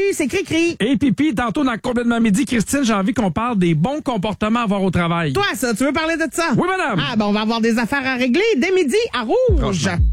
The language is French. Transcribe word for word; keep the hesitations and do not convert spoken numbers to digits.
c'est Cri-Cri. Et Pipi, tantôt dans Complètement Midi, Christine, j'ai envie qu'on parle des bons comportements à avoir au travail. Toi, ça, tu veux parler de ça? Oui, madame. Ah, ben, on va avoir des affaires à régler dès midi à Rouge. Franchement.